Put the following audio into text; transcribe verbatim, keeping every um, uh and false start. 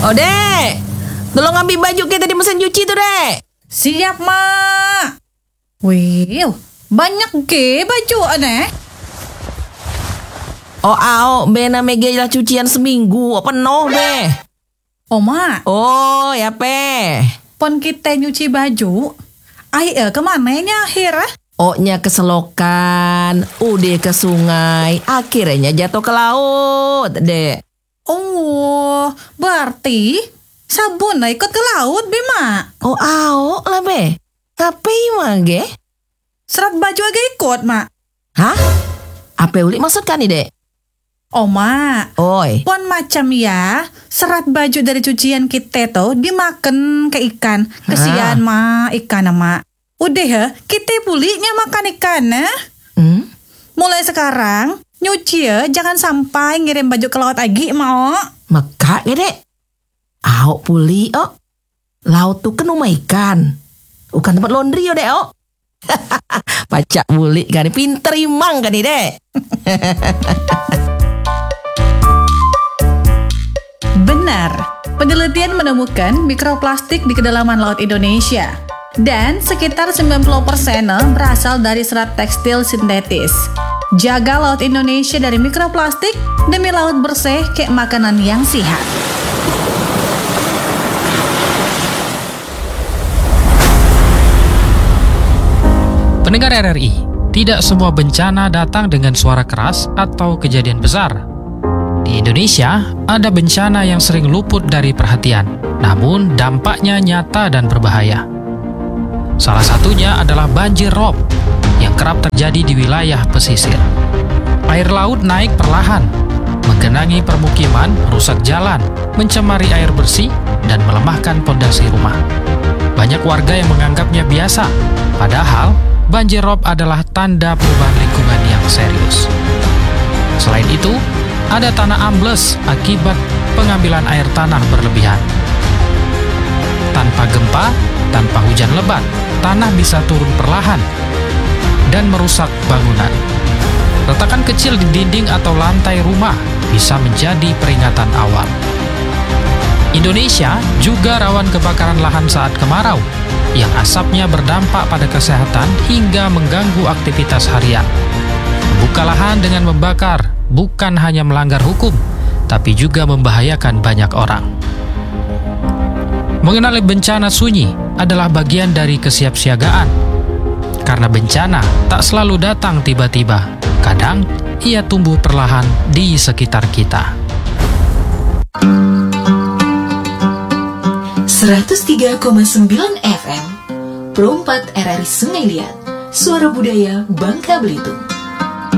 Oh, Dek. Tolong ambil baju kita di mesin cuci tuh, Dek. Siap, Mak. Wih, banyak ke baju aneh. Oh, ao, bena megelah cucian seminggu, penuh, Be. Oh, Mak. Oh, ya, Pe. Pon kita nyuci baju. Air kemana nya akhir? O-nya ke selokan, udah ke sungai, akhirnya jatuh ke laut, Dek. Oh, berarti sabun lah ikut ke laut, Be, Mak. Oh, ao lah, Be. Tapi mah, ge? Serat baju agak ikut, Mak. Hah? Apa ulik maksudkan nih, Dek? Oh, Mak. Oi. Pon macam ya, serat baju dari cucian kita tuh dimakan ke ikan. Kesian, Mak, ikan, Mak. Udah ya, kita pulinya makan ikan, nah. Hmm? Mulai sekarang, nyuci ya, jangan sampai ngirim baju ke laut lagi, mau. Maka, Dek. Ao puli, oh. Laut tuh kan rumah ikan. Bukan tempat laundry, oh, Dek, oh. Pacak bulik kan, pinter imang kan, Dek. Benar, penelitian menemukan mikroplastik di kedalaman laut Indonesia. Dan sekitar sembilan puluh persen berasal dari serat tekstil sintetis. Jaga laut Indonesia dari mikroplastik demi laut bersih kayak makanan yang sehat. Pendengar R R I, tidak semua bencana datang dengan suara keras atau kejadian besar. Di Indonesia, ada bencana yang sering luput dari perhatian, namun dampaknya nyata dan berbahaya. Salah satunya adalah banjir rob yang kerap terjadi di wilayah pesisir. Air laut naik perlahan, menggenangi permukiman, merusak jalan, mencemari air bersih, dan melemahkan pondasi rumah. Banyak warga yang menganggapnya biasa, padahal banjir rob adalah tanda perubahan lingkungan yang serius. Selain itu, ada tanah ambles akibat pengambilan air tanah berlebihan. Tanpa gempa, tanpa hujan lebat, tanah bisa turun perlahan dan merusak bangunan. Retakan kecil di dinding atau lantai rumah bisa menjadi peringatan awal. Indonesia juga rawan kebakaran lahan saat kemarau, yang asapnya berdampak pada kesehatan hingga mengganggu aktivitas harian. Membuka lahan dengan membakar bukan hanya melanggar hukum, tapi juga membahayakan banyak orang. Mengenali bencana sunyi adalah bagian dari kesiapsiagaan. Karena bencana tak selalu datang tiba-tiba. Kadang ia tumbuh perlahan di sekitar kita. seratus tiga koma sembilan F M Pro empat R R I Sungai Liat, Suara Budaya Bangka Belitung.